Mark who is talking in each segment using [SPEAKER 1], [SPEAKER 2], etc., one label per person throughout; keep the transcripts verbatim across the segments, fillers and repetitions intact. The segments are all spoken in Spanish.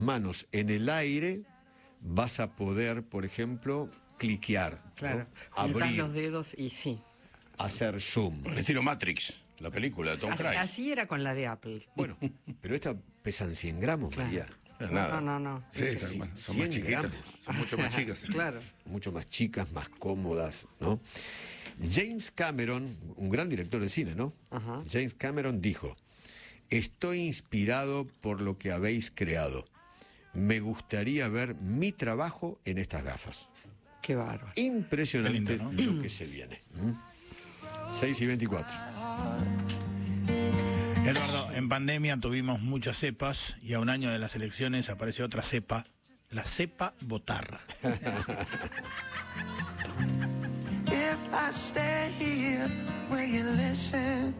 [SPEAKER 1] manos en el aire, vas a poder, por ejemplo, cliquear,
[SPEAKER 2] Claro.
[SPEAKER 1] ¿no?
[SPEAKER 2] Juntas
[SPEAKER 1] Abrir,
[SPEAKER 2] los dedos y sí.
[SPEAKER 1] hacer zoom.
[SPEAKER 3] Al estilo Matrix, la película de Tom
[SPEAKER 2] Así,
[SPEAKER 3] Cruise.
[SPEAKER 2] así era con la de Apple.
[SPEAKER 1] Bueno, pero estas pesan cien gramos,
[SPEAKER 2] Claro.
[SPEAKER 1] María.
[SPEAKER 3] Nada.
[SPEAKER 2] No, no, no.
[SPEAKER 4] Sí,
[SPEAKER 1] Sí,
[SPEAKER 4] son, más- son
[SPEAKER 1] cien
[SPEAKER 4] más chiquitas,
[SPEAKER 1] gramos.
[SPEAKER 4] son mucho más chicas.
[SPEAKER 2] Claro.
[SPEAKER 1] Mucho más chicas, más cómodas, ¿no? James Cameron, un gran director de cine, ¿no?
[SPEAKER 2] Ajá.
[SPEAKER 1] James Cameron dijo: estoy inspirado por lo que habéis creado. Me gustaría ver mi trabajo en estas gafas.
[SPEAKER 2] Qué bárbaro.
[SPEAKER 1] Impresionante
[SPEAKER 4] Qué lindo, ¿no?
[SPEAKER 1] lo que se viene. ¿Mm? seis y veinticuatro.
[SPEAKER 4] Eduardo, en pandemia tuvimos muchas cepas y a un año de las elecciones apareció otra cepa, la cepa votar.
[SPEAKER 5] If I stay here, will you listen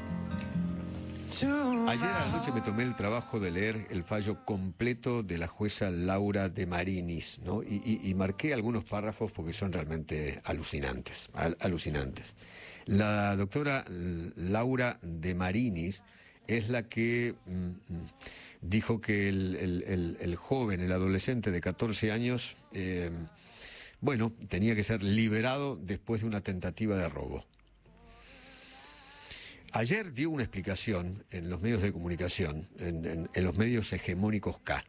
[SPEAKER 5] to
[SPEAKER 1] Ayer a la noche me tomé el trabajo de leer el fallo completo de la jueza Laura de Marinis, ¿no? Y, y- y marqué algunos párrafos porque son realmente alucinantes, al- alucinantes. La doctora Laura de Marinis es la que mm, mm, dijo que el, el- el- el joven, el adolescente de catorce años, eh, bueno, tenía que ser liberado después de una tentativa de robo. Ayer dio una explicación en los medios de comunicación, en, en- en los medios hegemónicos K,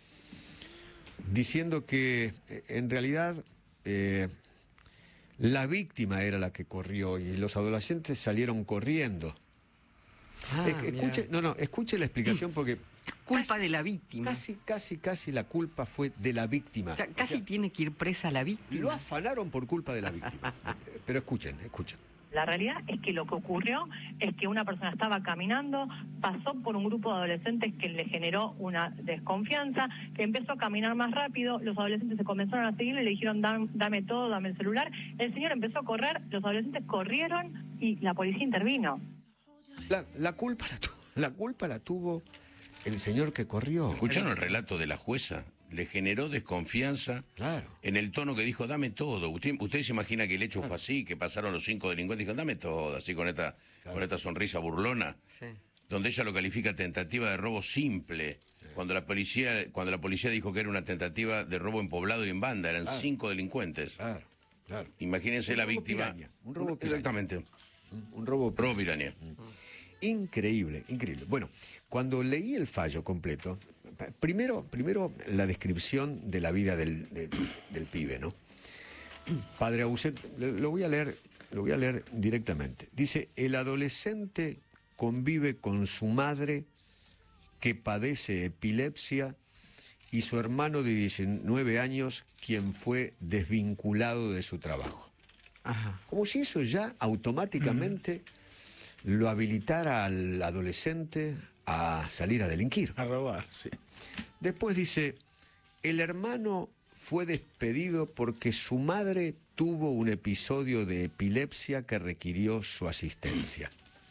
[SPEAKER 1] diciendo que eh, en realidad eh, la víctima era la que corrió y los adolescentes salieron corriendo.
[SPEAKER 2] Ah,
[SPEAKER 1] Es que escuche,
[SPEAKER 2] mirá.
[SPEAKER 1] no, no, escuche la explicación porque
[SPEAKER 2] Culpa
[SPEAKER 1] casi-
[SPEAKER 2] de la víctima.
[SPEAKER 1] casi, casi, casi la culpa fue de la víctima.
[SPEAKER 2] O sea,
[SPEAKER 1] O
[SPEAKER 2] casi
[SPEAKER 1] sea,
[SPEAKER 2] tiene que ir presa la
[SPEAKER 1] lo
[SPEAKER 2] víctima.
[SPEAKER 1] afanaron por culpa de la víctima. Eh, Pero escuchen, escuchen.
[SPEAKER 6] La realidad es que lo que ocurrió es que una persona estaba caminando, pasó por un grupo de adolescentes que le generó una desconfianza, que empezó a caminar más rápido, los adolescentes se comenzaron a seguirle, le dijeron dame, dame todo, dame el celular, el señor empezó a correr, los adolescentes corrieron y la policía intervino.
[SPEAKER 1] La, la culpa la, tu- la culpa la tuvo el señor que corrió.
[SPEAKER 3] ¿Escucharon el relato de la jueza? Le generó desconfianza
[SPEAKER 1] Claro.
[SPEAKER 3] en el tono que dijo, dame todo. Usted, usted se imagina que el hecho fue así, que pasaron los cinco delincuentes y dijeron, dame todo, así con esta, con esta sonrisa burlona,
[SPEAKER 2] Sí.
[SPEAKER 3] donde ella lo califica tentativa de robo simple, cuando la policía cuando la policía dijo que era una tentativa de robo en poblado y en banda, eran
[SPEAKER 1] Claro.
[SPEAKER 3] cinco delincuentes.
[SPEAKER 1] Claro, claro.
[SPEAKER 3] Imagínense
[SPEAKER 1] Un
[SPEAKER 3] la
[SPEAKER 1] robo
[SPEAKER 3] víctima.
[SPEAKER 1] piraña, un robo piraña.
[SPEAKER 3] Exactamente.
[SPEAKER 1] Un robo.
[SPEAKER 3] Robo piraña.
[SPEAKER 1] Increíble, increíble. Bueno, cuando leí el fallo completo, primero, primero la descripción de la vida del, de- del pibe, ¿no? Padre ausente, lo voy a leer, lo voy a leer directamente. Dice: el adolescente convive con su madre que padece epilepsia y su hermano de diecinueve años quien fue desvinculado de su trabajo.
[SPEAKER 2] Ajá.
[SPEAKER 1] Como si eso ya automáticamente lo habilitara al adolescente a salir a delinquir.
[SPEAKER 4] A robar, sí.
[SPEAKER 1] Después dice: el hermano fue despedido porque su madre tuvo un episodio de epilepsia que requirió su asistencia.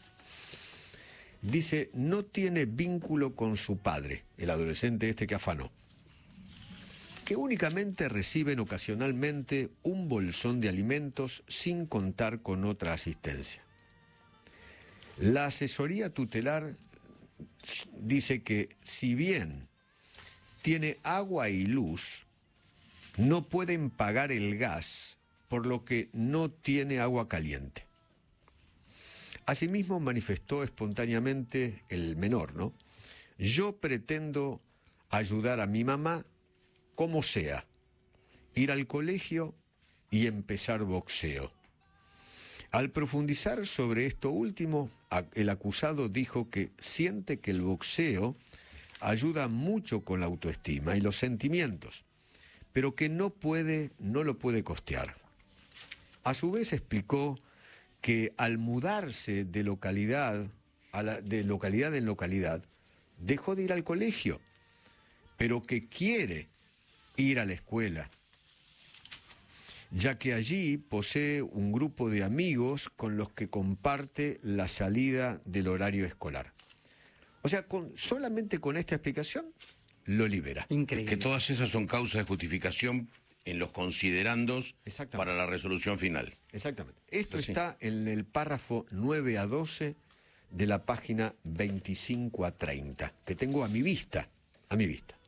[SPEAKER 1] Dice: no tiene vínculo con su padre, el adolescente este que afanó, que únicamente reciben ocasionalmente un bolsón de alimentos sin contar con otra asistencia. La asesoría tutelar dice que si bien tiene agua y luz, no pueden pagar el gas, por lo que no tiene agua caliente. Asimismo manifestó espontáneamente el menor, ¿no? Yo pretendo ayudar a mi mamá como sea, ir al colegio y empezar boxeo. Al profundizar sobre esto último, a- el acusado dijo que siente que el boxeo ayuda mucho con la autoestima y los sentimientos, pero que no puede, no lo puede costear. A su vez explicó que al mudarse de localidad, a la- de localidad en localidad, dejó de ir al colegio, pero que quiere ir a la escuela, ya que allí posee un grupo de amigos con los que comparte la salida del horario escolar. O sea, con, solamente con esta explicación lo libera.
[SPEAKER 2] Increíble.
[SPEAKER 3] Que todas esas son causas de justificación en los considerandos
[SPEAKER 1] Exactamente.
[SPEAKER 3] para la resolución final.
[SPEAKER 1] Exactamente. Esto
[SPEAKER 3] Sí.
[SPEAKER 1] está en el párrafo nueve a doce de la página veinticinco a treinta, que tengo a mi vista, a mi vista.